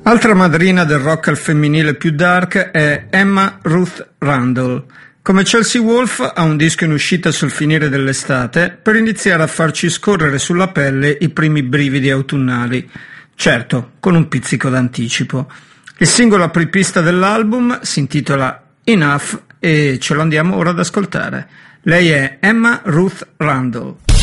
Altra madrina del rock al femminile più dark è Emma Ruth Randall. Come Chelsea Wolfe ha un disco in uscita sul finire dell'estate per iniziare a farci scorrere sulla pelle i primi brividi autunnali. Certo, con un pizzico d'anticipo. Il singolo apripista dell'album si intitola Enough e ce lo andiamo ora ad ascoltare. Lei è Emma Ruth Randall.